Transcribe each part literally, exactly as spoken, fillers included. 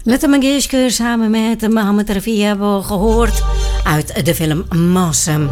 Lata Mangeshkar samen met Mohammed Rafi hebben we gehoord uit de film Massam.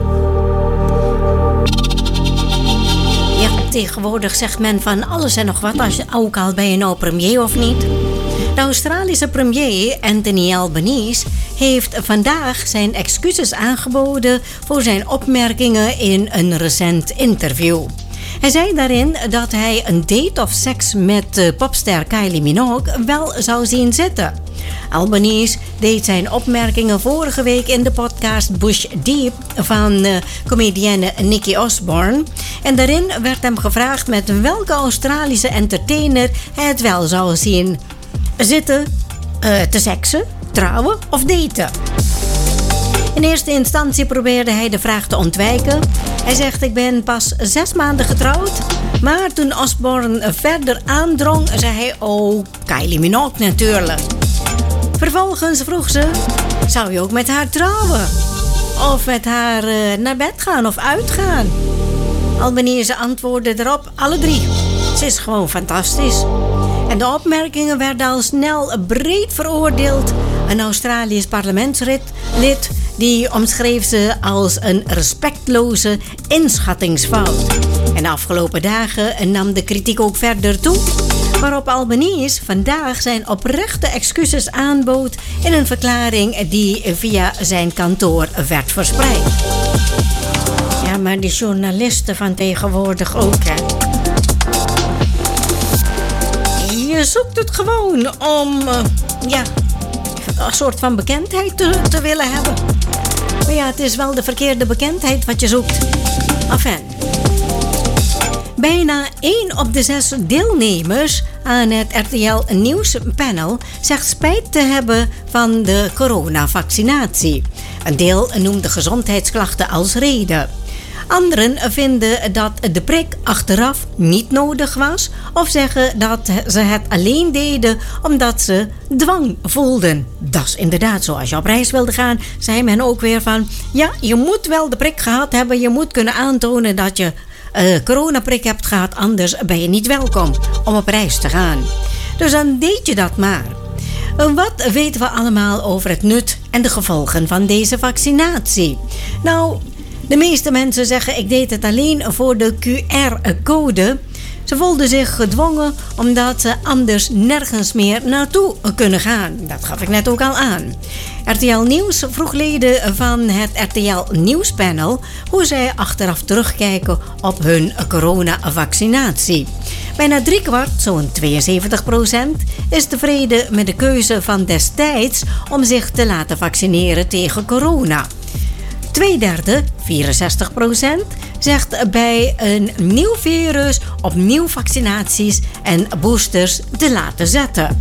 Ja, tegenwoordig zegt men van alles en nog wat, als je, ook al ben je nou premier of niet. De Australische premier Anthony Albanese heeft vandaag zijn excuses aangeboden voor zijn opmerkingen in een recent interview. Hij zei daarin dat hij een date of seks met popster Kylie Minogue wel zou zien zitten. Albanese deed zijn opmerkingen vorige week in de podcast Bush Deep van uh, comedienne Nikki Osborne. En daarin werd hem gevraagd met welke Australische entertainer hij het wel zou zien zitten, uh, te seksen, trouwen of daten. In eerste instantie probeerde hij de vraag te ontwijken. Hij zegt, ik ben pas zes maanden getrouwd. Maar toen Osborne verder aandrong, zei hij, oh, Kylie Minogue natuurlijk. Vervolgens vroeg ze, zou je ook met haar trouwen? Of met haar uh, naar bed gaan of uitgaan? Albanese antwoordde erop, alle drie. Ze is gewoon fantastisch. En de opmerkingen werden al snel breed veroordeeld. Een Australisch parlementslid die omschreef ze als een respectloze inschattingsfout. En de afgelopen dagen nam de kritiek ook verder toe, waarop Albanese vandaag zijn oprechte excuses aanbood in een verklaring die via zijn kantoor werd verspreid. Ja, maar die journalisten van tegenwoordig ook, hè. Je zoekt het gewoon om, uh, ja, een soort van bekendheid te, te willen hebben. Maar ja, het is wel de verkeerde bekendheid wat je zoekt. Enfin. Bijna één op de zes deelnemers aan het R T L Nieuwspanel zegt spijt te hebben van de coronavaccinatie. Een deel noemt de gezondheidsklachten als reden. Anderen vinden dat de prik achteraf niet nodig was of zeggen dat ze het alleen deden omdat ze dwang voelden. Dat is inderdaad zo. Als je op reis wilde gaan, zei men ook weer van, ja, je moet wel de prik gehad hebben. Je moet kunnen aantonen dat je uh, coronaprik hebt gehad, anders ben je niet welkom om op reis te gaan. Dus dan deed je dat maar. Wat weten we allemaal over het nut en de gevolgen van deze vaccinatie? Nou, de meeste mensen zeggen, ik deed het alleen voor de Q R-code. Ze voelden zich gedwongen omdat ze anders nergens meer naartoe kunnen gaan. Dat gaf ik net ook al aan. R T L Nieuws vroeg leden van het R T L Nieuwspanel hoe zij achteraf terugkijken op hun coronavaccinatie. Bijna driekwart, zo'n tweeënzeventig procent, is tevreden met de keuze van destijds om zich te laten vaccineren tegen corona. Tweederde, vierenzestig procent, zegt bij een nieuw virus opnieuw vaccinaties en boosters te laten zetten.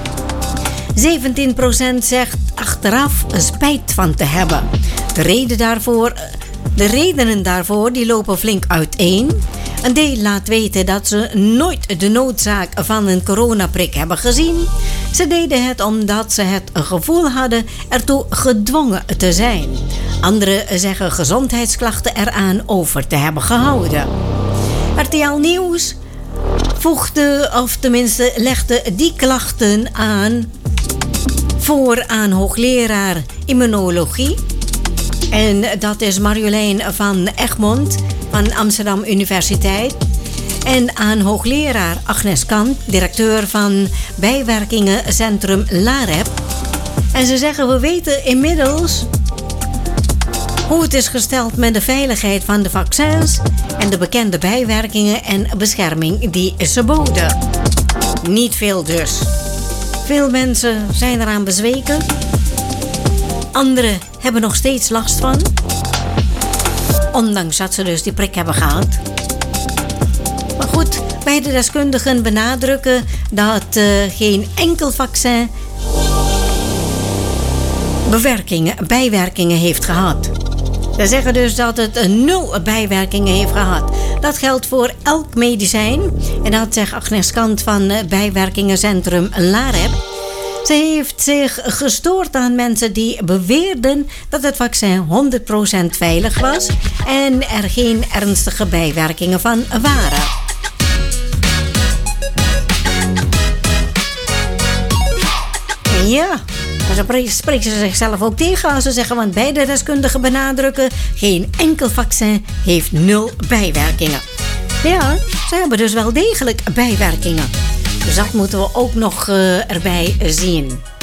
zeventien procent zegt achteraf spijt van te hebben. De, reden daarvoor, de redenen daarvoor die lopen flink uiteen. Een deel laat weten dat ze nooit de noodzaak van een coronaprik hebben gezien. Ze deden het omdat ze het gevoel hadden ertoe gedwongen te zijn. Anderen zeggen gezondheidsklachten eraan over te hebben gehouden. R T L Nieuws voegde, of tenminste legde die klachten aan voor aan hoogleraar immunologie. En dat is Marjolein van Egmond van Amsterdam Universiteit. En aan hoogleraar Agnes Kant, directeur van bijwerkingencentrum LAREP. En ze zeggen, we weten inmiddels hoe het is gesteld met de veiligheid van de vaccins en de bekende bijwerkingen en bescherming die ze boden. Niet veel dus. Veel mensen zijn eraan bezweken. Anderen hebben nog steeds last van. Ondanks dat ze dus die prik hebben gehad. Maar goed, beide deskundigen benadrukken dat uh, geen enkel vaccin bewerkingen, bijwerkingen heeft gehad. Ze zeggen dus dat het nul bijwerkingen heeft gehad. Dat geldt voor elk medicijn. En dat zegt Agnes Kant van bijwerkingencentrum LAREP. Ze heeft zich gestoord aan mensen die beweerden dat het vaccin honderd procent veilig was en er geen ernstige bijwerkingen van waren. Ja, maar ze spreken ze zichzelf ook tegen als ze zeggen, want beide deskundigen benadrukken, geen enkel vaccin heeft nul bijwerkingen. Ja, ze hebben dus wel degelijk bijwerkingen. Dus dat moeten we ook nog uh, erbij zien.